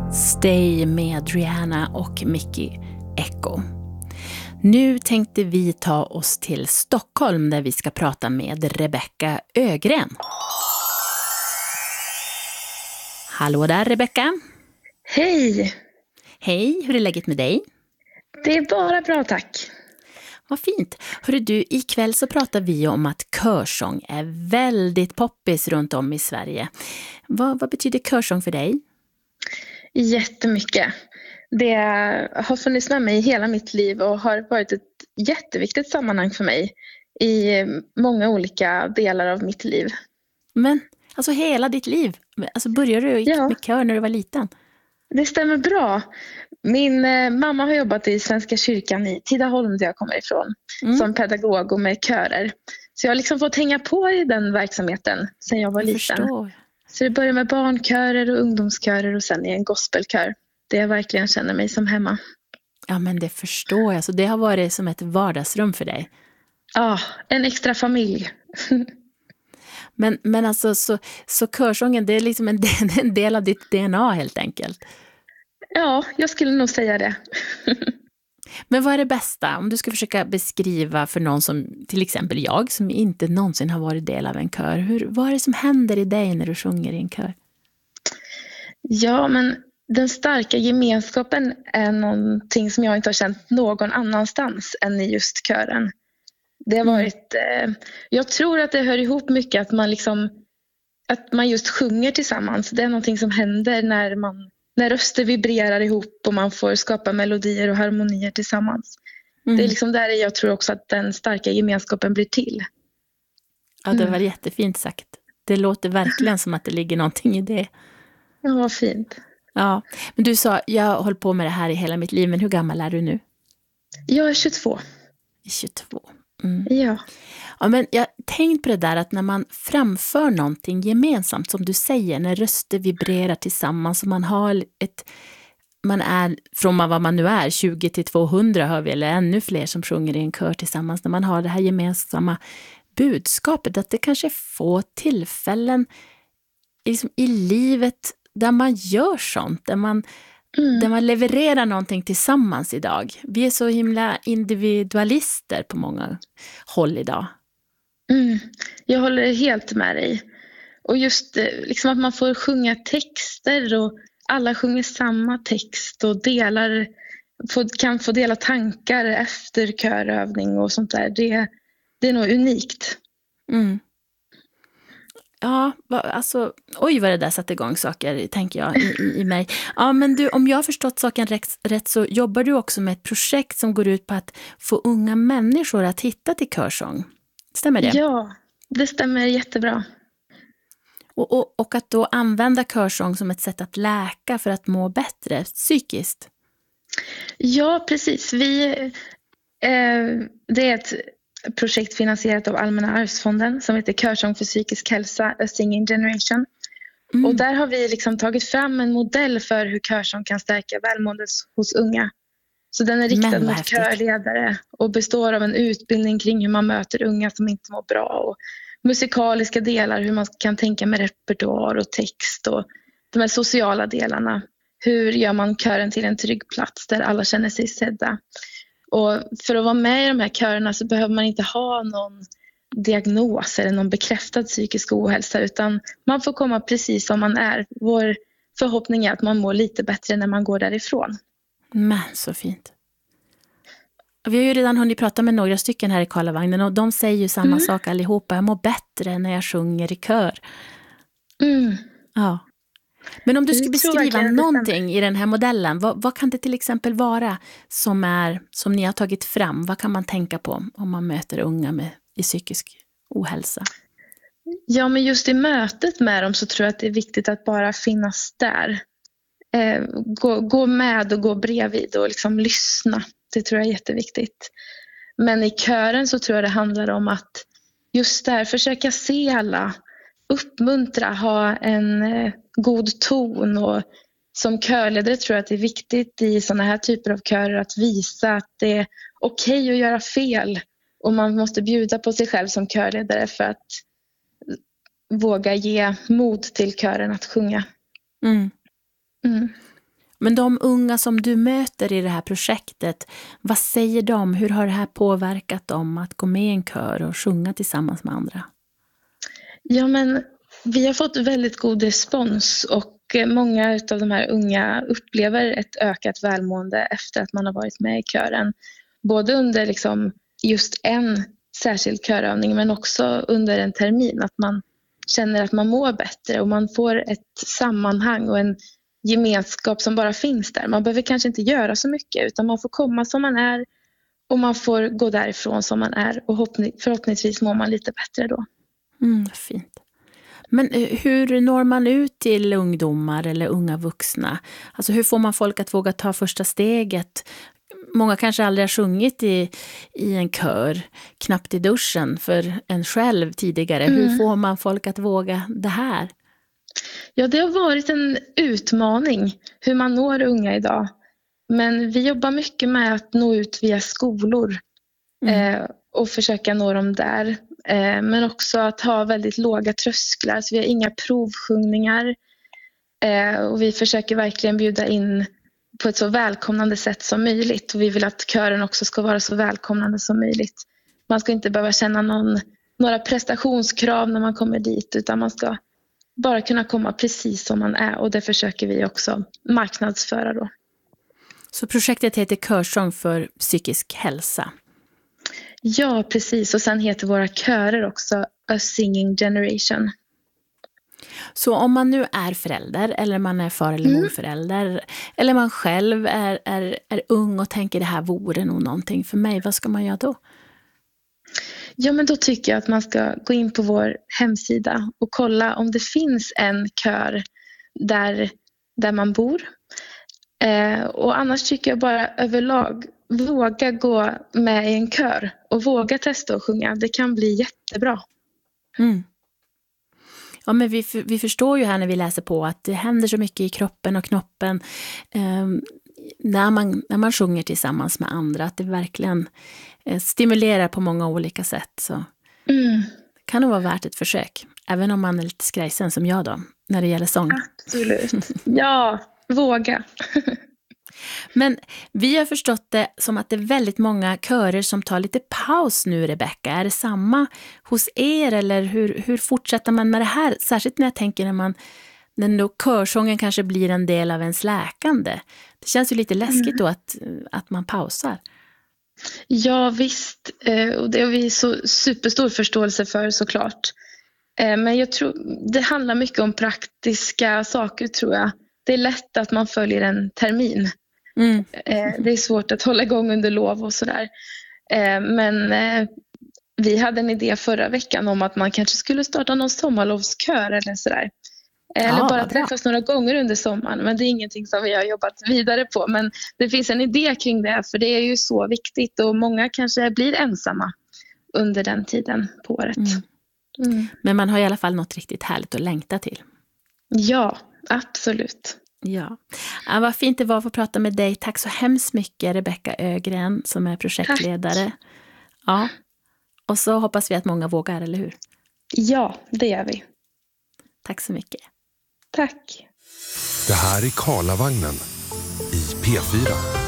Stay med Rihanna och Mickey Echo. Nu tänkte vi ta oss till Stockholm där vi ska prata med Rebecka Ögren. Hallå där Rebecka. Hej! Hej, hur är läget med dig? Det är bara bra, tack. Vad fint. Hörru du, ikväll så pratar vi om att körsång är väldigt poppis runt om i Sverige. Vad betyder körsång för dig? Jättemycket. Det har funnits med mig i hela mitt liv och har varit ett jätteviktigt sammanhang för mig i många olika delar av mitt liv. Men, alltså hela ditt liv? Alltså började du med kör när du var liten? Det stämmer bra. Min mamma har jobbat i Svenska kyrkan i Tidaholm där jag kommer ifrån som pedagog och med körer. Så jag har liksom fått hänga på i den verksamheten sedan jag var liten. Förstår. Så det börjar med barnkörer och ungdomskörer och sen i en gospelkör. Det jag verkligen känner mig som hemma. Ja, men det förstår jag. Så det har varit som ett vardagsrum för dig? Ja, en extra familj. Men alltså så körsången, det är liksom en del av ditt DNA helt enkelt? Ja, jag skulle nog säga det. Men vad är det bästa? Om du ska försöka beskriva för någon som, till exempel jag, som inte någonsin har varit del av en kör. Vad är det som händer i dig när du sjunger i en kör? Ja, men den starka gemenskapen är någonting som jag inte har känt någon annanstans än i just kören. Det har varit, jag tror att det hör ihop mycket att man just sjunger tillsammans. Det är någonting som händer när röster vibrerar ihop och man får skapa melodier och harmonier tillsammans. Det är liksom där jag tror också att den starka gemenskapen blir till. Ja, det var jättefint sagt. Det låter verkligen som att det ligger någonting i det. Ja, vad fint. Ja, men du sa, jag har hållit på med det här i hela mitt liv, men hur gammal är du nu? Jag är 22. 22. Ja. Ja, men jag tänkte på det där att när man framför någonting gemensamt, som du säger, när röster vibrerar tillsammans och man är, från vad man nu är, 20 till 200 hör vi, eller ännu fler som sjunger i en kör tillsammans, när man har det här gemensamma budskapet, att det kanske får tillfällen liksom i livet där man gör sånt, där man levererar någonting tillsammans idag. Vi är så himla individualister på många håll idag. Jag håller helt med dig. Och just liksom att man får sjunga texter och alla sjunger samma text och kan få dela tankar efter körövning och sånt där. Det är nog unikt. Ja, alltså, oj vad det där satte igång saker, tänker jag, i mig. Ja, men du, om jag har förstått saken rätt så jobbar du också med ett projekt som går ut på att få unga människor att hitta till körsång. Stämmer det? Ja, det stämmer jättebra. Och att då använda körsång som ett sätt att läka för att må bättre psykiskt. Ja, precis. Det är ett projekt finansierat av Allmänna arvsfonden som heter Körsång för psykisk hälsa, A Singing Generation. Och där har vi liksom tagit fram en modell för hur körsång kan stärka välmåendet hos unga. Så den är riktad mot körledare och består av en utbildning kring hur man möter unga som inte mår bra och musikaliska delar, hur man kan tänka med repertoar och text och de här sociala delarna. Hur gör man kören till en trygg plats där alla känner sig sedda? Och för att vara med i de här körerna så behöver man inte ha någon diagnos eller någon bekräftad psykisk ohälsa, utan man får komma precis som man är. Vår förhoppning är att man mår lite bättre när man går därifrån. Men så fint. Vi har ju redan hunnit prata med några stycken här i Karlavagnen och de säger ju samma sak allihopa. Jag mår bättre när jag sjunger i kör. Ja. Men om du skulle beskriva någonting i den här modellen, vad kan det till exempel vara som ni har tagit fram? Vad kan man tänka på om man möter unga i psykisk ohälsa? Ja, men just i mötet med dem så tror jag att det är viktigt att bara finnas där. Gå med och gå bredvid och liksom lyssna. Det tror jag är jätteviktigt. Men i kören så tror jag det handlar om att just där försöka se alla, uppmuntra, ha en god ton, och som körledare tror jag att det är viktigt i sådana här typer av körer att visa att det är okej att göra fel, och man måste bjuda på sig själv som körledare för att våga ge mod till kören att sjunga. Men de unga som du möter i det här projektet, vad säger de? Hur har det här påverkat dem att gå med i en kör och sjunga tillsammans med andra? Ja, men vi har fått väldigt god respons och många av de här unga upplever ett ökat välmående efter att man har varit med i kören. Både under liksom just en särskild körövning men också under en termin. Att man känner att man mår bättre och man får ett sammanhang och en gemenskap som bara finns där. Man behöver kanske inte göra så mycket utan man får komma som man är och man får gå därifrån som man är och förhoppningsvis mår man lite bättre då. Fint. Men hur når man ut till ungdomar eller unga vuxna? Alltså hur får man folk att våga ta första steget? Många kanske aldrig har sjungit i en kör, knappt i duschen för en själv tidigare. Hur får man folk att våga det här? Ja, det har varit en utmaning hur man når unga idag. Men vi jobbar mycket med att nå ut via skolor och försöka nå dem där. Men också att ha väldigt låga trösklar, så vi har inga provsjungningar. Och vi försöker verkligen bjuda in på ett så välkomnande sätt som möjligt. Och vi vill att kören också ska vara så välkomnande som möjligt. Man ska inte behöva känna några prestationskrav när man kommer dit, utan man ska bara kunna komma precis som man är. Och det försöker vi också marknadsföra då. Så projektet heter Körsång för psykisk hälsa? Ja, precis. Och sen heter våra körer också A Singing Generation. Så om man nu är förälder eller man är far- eller morförälder eller man själv är ung och tänker det här vore nog någonting för mig, vad ska man göra då? Ja, men då tycker jag att man ska gå in på vår hemsida och kolla om det finns en kör där man bor. Och annars tycker jag bara överlag våga gå med i en kör och våga testa att sjunga. Det kan bli jättebra. Ja, men vi förstår ju här när vi läser på att det händer så mycket i kroppen och knoppen när man sjunger tillsammans med andra, att det verkligen stimulerar på många olika sätt. Så kan det vara värt ett försök, även om man är lite skrajsen som jag då, när det gäller sång. Absolut. Ja, våga. Men vi har förstått det som att det är väldigt många körer som tar lite paus nu, Rebecka. Är det samma hos er eller hur fortsätter man med det här? Särskilt när jag tänker när körsången kanske blir en del av ens läkande. Det känns ju lite läskigt då att man pausar. Ja, visst. Och det har vi så superstor förståelse för såklart. Men jag tror det handlar mycket om praktiska saker, tror jag. Det är lätt att man följer en termin. Det är svårt att hålla igång under lov och sådär. Men vi hade en idé förra veckan om att man kanske skulle starta någon sommarlovskör eller sådär. Eller bara träffas några gånger under sommaren. Men det är ingenting som vi har jobbat vidare på. Men det finns en idé kring det, för det är ju så viktigt. Och många kanske blir ensamma under den tiden på året. Men man har i alla fall något riktigt härligt att längta till. Ja, absolut. Ja, vad fint det var att få prata med dig. Tack så hemskt mycket, Rebecka Ögren, som är projektledare. Tack. Ja, och så hoppas vi att många vågar, eller hur? Ja, det gör vi. Tack så mycket. Tack. Det här är Karlavagnen i P4.